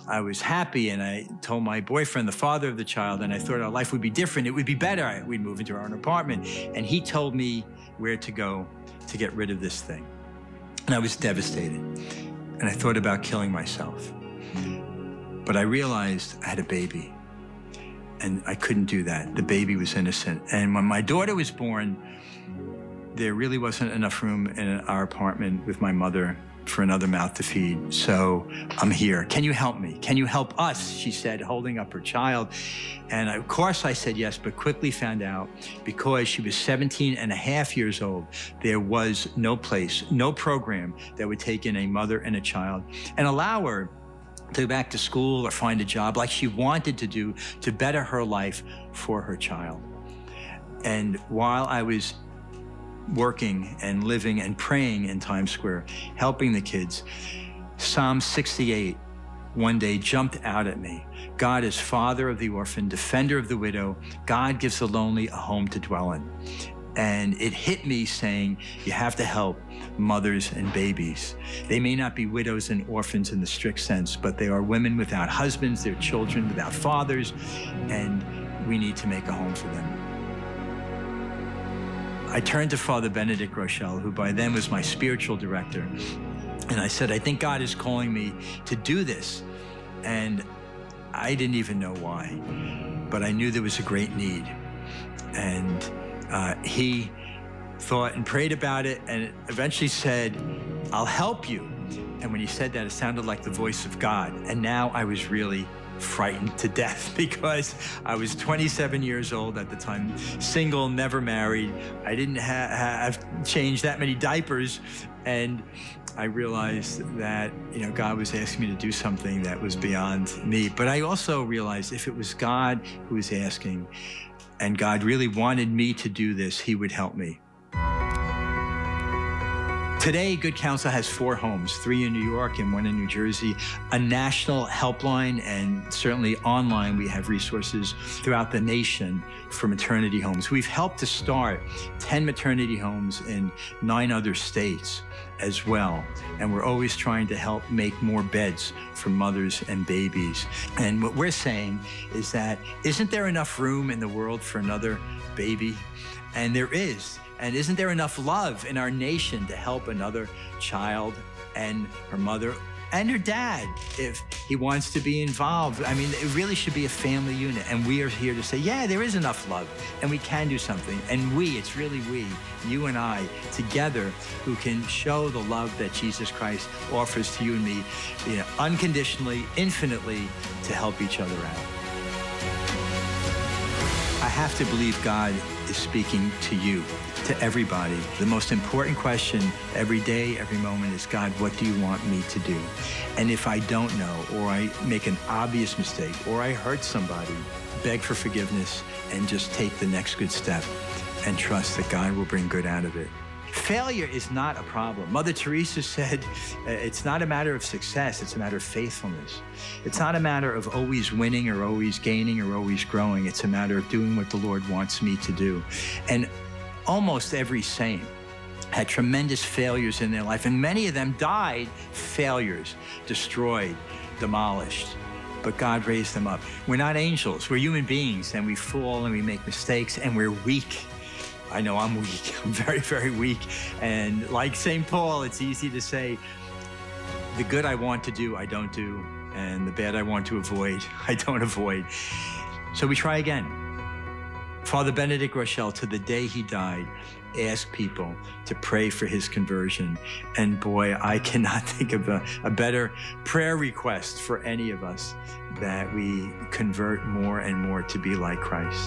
I was happy, and I told my boyfriend, the father of the child, and I thought our life would be different. It would be better. We'd move into our own apartment. And he told me where to go to get rid of this thing. And I was devastated. And I thought about killing myself. But I realized I had a baby, and I couldn't do that. The baby was innocent. And when my daughter was born, there really wasn't enough room in our apartment with my mother for another mouth to feed. So I'm here. Can you help me? Can you help us? She said, holding up her child. And of course I said yes, but quickly found out because she was 17 and a half years old, there was no place, no program that would take in a mother and a child and allow her to go back to school or find a job like she wanted to do to better her life for her child. And while I was working and living and praying in Times Square, helping the kids, Psalm 68 one day jumped out at me. God is father of the orphan, defender of the widow. God gives the lonely a home to dwell in. And it hit me saying, you have to help mothers and babies. They may not be widows and orphans in the strict sense, but they are women without husbands, their children without fathers, and we need to make a home for them. I turned to Father Benedict Groeschel, who by then was my spiritual director, and I said, I think God is calling me to do this. And I didn't even know why, but I knew there was a great need. And he thought and prayed about it and eventually said, I'll help you. And when he said that, it sounded like the voice of God. And now I was really frightened to death because I was 27 years old at the time, single, never married. I didn't have changed that many diapers. And I realized that, God was asking me to do something that was beyond me. But I also realized if it was God who was asking, and God really wanted me to do this, he would help me. Today, Good Counsel has 4 homes, 3 in New York and 1 in New Jersey, a national helpline, and certainly online we have resources throughout the nation for maternity homes. We've helped to start 10 maternity homes in 9 other states as well. And we're always trying to help make more beds for mothers and babies. And what we're saying is that, isn't there enough room in the world for another baby? And there is. And isn't there enough love in our nation to help another child and her mother and her dad if he wants to be involved? I mean, it really should be a family unit. And we are here to say, yeah, there is enough love and we can do something. And it's really we, you and I, together, who can show the love that Jesus Christ offers to you and me, unconditionally, infinitely, to help each other out. I have to believe God is speaking to you, to everybody. The most important question every day, every moment is, God, what do you want me to do? And if I don't know, or I make an obvious mistake, or I hurt somebody, beg for forgiveness and just take the next good step and trust that God will bring good out of it. Failure is not a problem. Mother Teresa said, it's not a matter of success, it's a matter of faithfulness. It's not a matter of always winning or always gaining or always growing. It's a matter of doing what the Lord wants me to do. And almost every saint had tremendous failures in their life, and many of them died failures, destroyed, demolished. But God raised them up. We're not angels, we're human beings, and we fall and we make mistakes and we're weak. I know I'm weak. I'm very, very weak. And like St. Paul, it's easy to say, the good I want to do, I don't do. And the bad I want to avoid, I don't avoid. So we try again. Father Benedict Groeschel, to the day he died, asked people to pray for his conversion. And boy, I cannot think of a better prayer request for any of us, that we convert more and more to be like Christ.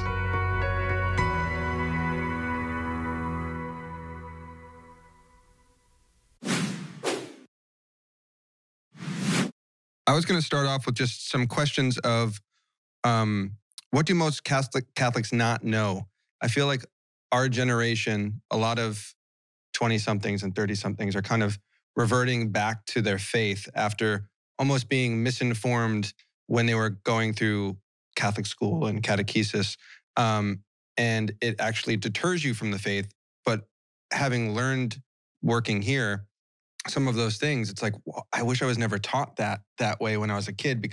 I was going to start off with just some questions of what do most Catholics not know? I feel like our generation, a lot of 20-somethings and 30-somethings are kind of reverting back to their faith after almost being misinformed when they were going through Catholic school and catechesis. And it actually deters you from the faith. But having learned working here, some of those things, it's like, well, I wish I was never taught that way when I was a kid, because